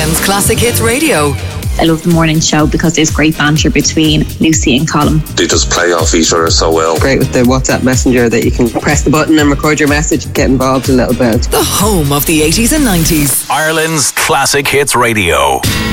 Ireland's Classic Hits Radio. I love the morning show because there's great banter between Lucy and Colin. They just play off each other so well. Great with the WhatsApp messenger that you can press the button and record your message, get involved a little bit. The home of the 80s and 90s. Ireland's Classic Hits Radio.